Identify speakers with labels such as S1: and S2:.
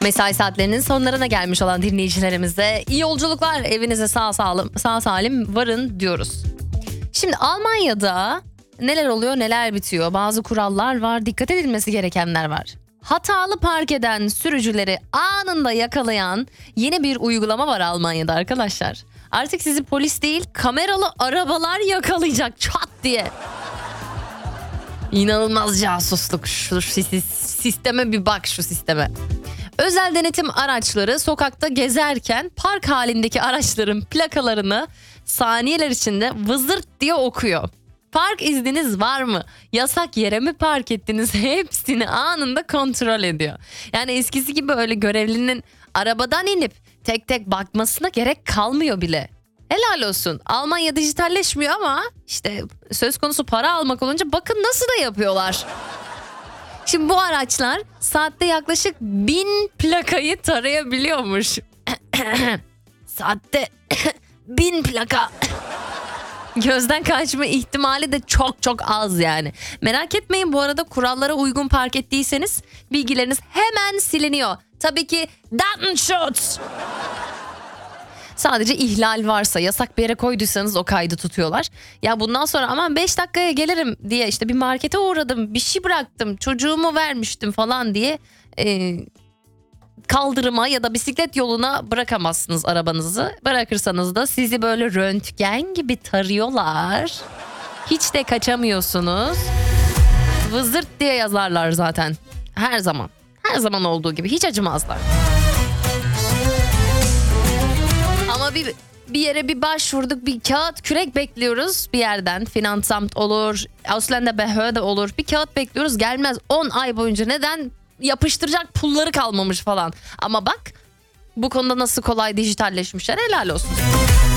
S1: Mesai saatlerinin sonlarına gelmiş olan dinleyicilerimize iyi yolculuklar, evinize sağ salim varın diyoruz. Şimdi Almanya'da neler oluyor, neler bitiyor? Bazı kurallar var, dikkat edilmesi gerekenler var. Hatalı park eden sürücüleri anında yakalayan yeni bir uygulama var Almanya'da arkadaşlar. Artık sizi polis değil, kameralı arabalar yakalayacak çat diye. İnanılmaz casusluk. Şu sisteme bir bak, şu sisteme. Özel denetim araçları sokakta gezerken park halindeki araçların plakalarını saniyeler içinde vızırt diye okuyor. Park izniniz var mı? Yasak yere mi park ettiniz? Hepsini anında kontrol ediyor. Yani eskisi gibi öyle görevlinin arabadan inip tek tek bakmasına gerek kalmıyor bile. Helal olsun. Almanya dijitalleşmiyor ama işte söz konusu para almak olunca bakın nasıl da yapıyorlar. Şimdi bu araçlar saatte yaklaşık 1000 plakayı tarayabiliyormuş. Saatte 1000 plaka. Gözden kaçma ihtimali de çok çok az yani. Merak etmeyin, bu arada kurallara uygun park ettiyseniz bilgileriniz hemen siliniyor. Tabii ki Datenschutz. Sadece ihlal varsa, yasak bir yere koyduysanız o kaydı tutuyorlar. Ya bundan sonra aman 5 dakikaya gelirim diye, işte bir markete uğradım, bir şey bıraktım, çocuğumu vermiştim falan diye kaldırıma ya da bisiklet yoluna bırakamazsınız arabanızı. Bırakırsanız da sizi böyle röntgen gibi tarıyorlar. Hiç de kaçamıyorsunuz. Vızırt diye yazarlar zaten. Her zaman. Her zaman olduğu gibi hiç acımazlar. Ama bir yere bir başvurduk, bir kağıt kürek bekliyoruz bir yerden. Finansamt olur, Ausländerbehörde olur. Bir kağıt bekliyoruz, gelmez 10 ay boyunca. Neden? Yapıştıracak pulları kalmamış falan. Ama bak bu konuda nasıl kolay dijitalleşmişler, helal olsun.